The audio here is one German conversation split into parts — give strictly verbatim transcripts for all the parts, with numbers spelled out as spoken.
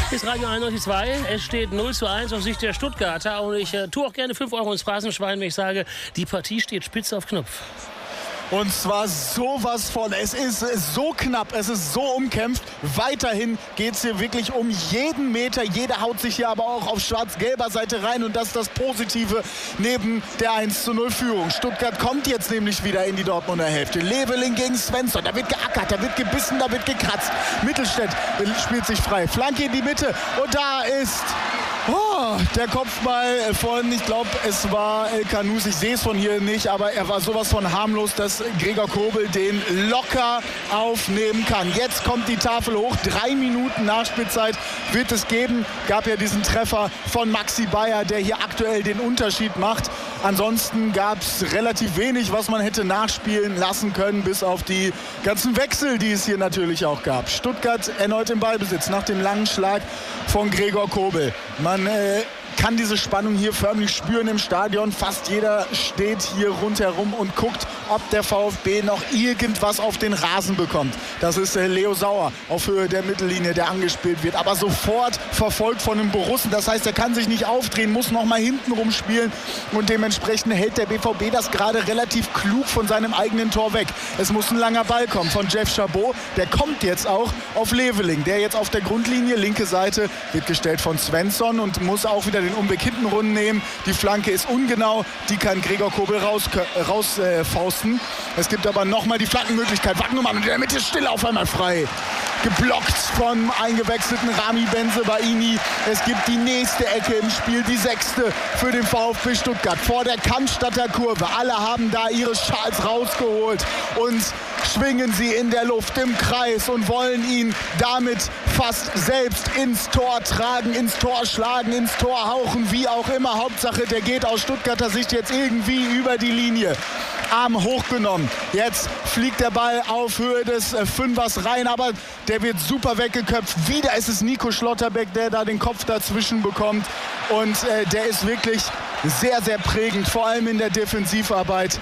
Ist Radio einundneunzig Komma zwei. Es steht null zu eins auf Sicht der Stuttgarter. Und ich äh, tue auch gerne fünf Euro ins Phrasenschwein, wenn ich sage, die Partie steht spitz auf Knopf. Und zwar sowas von. Es ist so knapp, es ist so umkämpft. Weiterhin geht es hier wirklich um jeden Meter. Jeder haut sich hier aber auch auf schwarz-gelber Seite rein. Und das ist das Positive neben der eins zu null Führung. Stuttgart kommt jetzt nämlich wieder in die Dortmunder Hälfte. Leveling gegen Svensson. Da wird geackert, da wird gebissen, da wird gekratzt. Mittelstädt spielt sich frei. Flanke in die Mitte. Und da ist... Oh, der Kopfball von, ich glaube, es war El Kanous, ich sehe es von hier nicht, aber er war sowas von harmlos, dass Gregor Kobel den locker aufnehmen kann. Jetzt kommt die Tafel hoch, drei Minuten Nachspielzeit wird es geben. Gab ja diesen Treffer von Maxi Bayer, der hier aktuell den Unterschied macht. Ansonsten gab es relativ wenig, was man hätte nachspielen lassen können, bis auf die ganzen Wechsel, die es hier natürlich auch gab. Stuttgart erneut im Ballbesitz nach dem langen Schlag von Gregor Kobel. Man äh, kann diese Spannung hier förmlich spüren im Stadion. Fast jeder steht hier rundherum und guckt, ob der VfB noch irgendwas auf den Rasen bekommt. Das ist äh, Leo Sauer auf Höhe der Mittellinie, der angespielt wird. Aber sofort verfolgt von einem Borussen. Das heißt, er kann sich nicht aufdrehen, muss noch mal hinten rumspielen. Und dementsprechend hält der B V B das gerade relativ klug von seinem eigenen Tor weg. Es muss ein langer Ball kommen von Jeff Chabot. Der kommt jetzt auch auf Leveling. Der jetzt auf der Grundlinie, linke Seite, wird gestellt von Svensson und muss auch wieder den Umweg hinten runden nehmen. Die Flanke ist ungenau. Die kann Gregor Kobel rausfausten. Raus, äh, fausten. Es gibt aber nochmal die Flankenmöglichkeit. Wagnumann in der Mitte still auf einmal frei. Geblockt vom eingewechselten Rami Bensebaini. Es gibt die nächste Ecke im Spiel, die sechste für den VfB Stuttgart. Vor der Cannstatter Kurve. Alle haben da ihre Schals rausgeholt und schwingen sie in der Luft im Kreis und wollen ihn damit fast selbst ins Tor tragen, ins Tor schlagen, ins Tor hauchen, wie auch immer. Hauptsache, der geht aus Stuttgarter Sicht jetzt irgendwie über die Linie. Arm hochgenommen. Jetzt fliegt der Ball auf Höhe des äh, Fünfers rein, aber der wird super weggeköpft. Wieder ist es Nico Schlotterbeck, der da den Kopf dazwischen bekommt. Und äh, der ist wirklich sehr, sehr prägend, vor allem in der Defensivarbeit.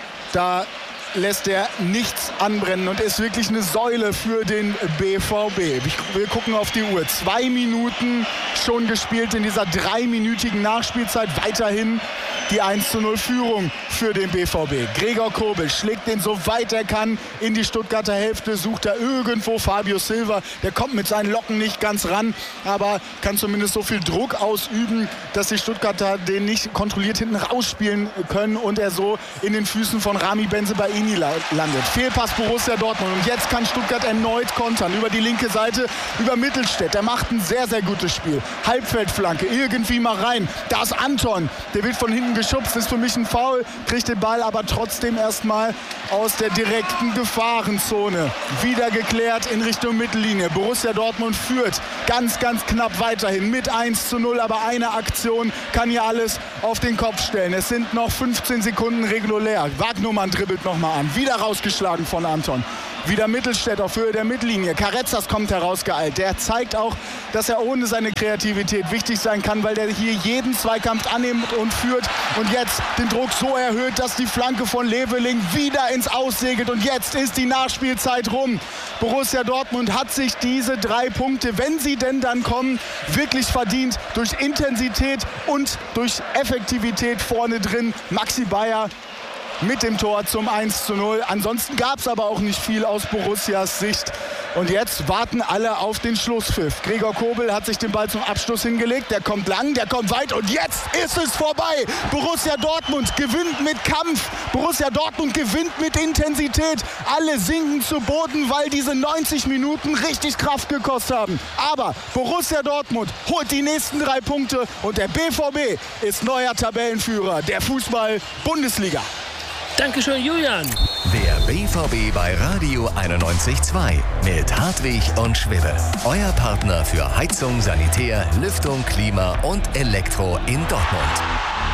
Da lässt er nichts anbrennen und ist wirklich eine Säule für den B V B. Wir gucken auf die Uhr. Zwei Minuten schon gespielt in dieser dreiminütigen Nachspielzeit. Weiterhin die eins zu null Führung für den B V B. Gregor Kobel schlägt den so weit er kann in die Stuttgarter Hälfte, sucht er irgendwo Fabio Silva. Der kommt mit seinen Locken nicht ganz ran, aber kann zumindest so viel Druck ausüben, dass die Stuttgarter den nicht kontrolliert hinten rausspielen können und er so in den Füßen von Rami Bensebaini landet. Fehlpass Borussia Dortmund und jetzt kann Stuttgart erneut kontern über die linke Seite, über Mittelstädt. Der macht ein sehr, sehr gutes Spiel. Halbfeldflanke, irgendwie mal rein. Da ist Anton, der wird von hinten geschubst, ist für mich ein Foul, kriegt den Ball aber trotzdem erstmal aus der direkten Gefahrenzone. Wieder geklärt in Richtung Mittellinie. Borussia Dortmund führt ganz, ganz knapp weiterhin mit eins zu null, aber eine Aktion kann hier alles auf den Kopf stellen. Es sind noch fünfzehn Sekunden regulär. Wagnumann dribbelt nochmal an. Wieder rausgeschlagen von Anton. Wieder Mittelstädt auf Höhe der Mittellinie. Karetzas kommt herausgeeilt. Der zeigt auch, dass er ohne seine Kreativität wichtig sein kann, weil der hier jeden Zweikampf annimmt und führt. Und jetzt den Druck so erhöht, dass die Flanke von Leveling wieder ins Aus segelt. Und jetzt ist die Nachspielzeit rum. Borussia Dortmund hat sich diese drei Punkte, wenn sie denn dann kommen, wirklich verdient. Durch Intensität und durch Effektivität vorne drin. Maxi Bayer mit dem Tor zum eins zu null. Ansonsten gab es aber auch nicht viel aus Borussias Sicht. Und jetzt warten alle auf den Schlusspfiff. Gregor Kobel hat sich den Ball zum Abschluss hingelegt. Der kommt lang, der kommt weit und jetzt ist es vorbei. Borussia Dortmund gewinnt mit Kampf. Borussia Dortmund gewinnt mit Intensität. Alle sinken zu Boden, weil diese neunzig Minuten richtig Kraft gekostet haben. Aber Borussia Dortmund holt die nächsten drei Punkte und der B V B ist neuer Tabellenführer der Fußball-Bundesliga. Dankeschön, Julian. Der B V B bei Radio einundneunzig Komma zwei mit Hartwig und Schwibbe. Euer Partner für Heizung, Sanitär, Lüftung, Klima und Elektro in Dortmund.